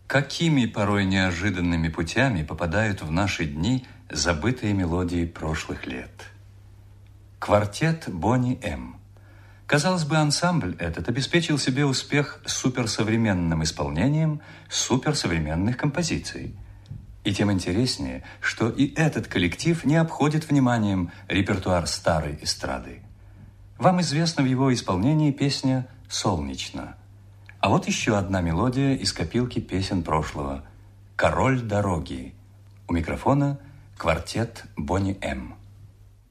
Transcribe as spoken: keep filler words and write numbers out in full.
Какими порой неожиданными путями попадают в наши дни забытые мелодии прошлых лет. Квартет Бони М. Казалось бы, ансамбль этот обеспечил себе успех суперсовременным исполнением суперсовременных композиций. И тем интереснее, что и этот коллектив не обходит вниманием репертуар старой эстрады. Вам известна в его исполнении песня «Солнечно». А вот еще одна мелодия из копилки песен прошлого – «Король дороги». У микрофона квартет Бони М.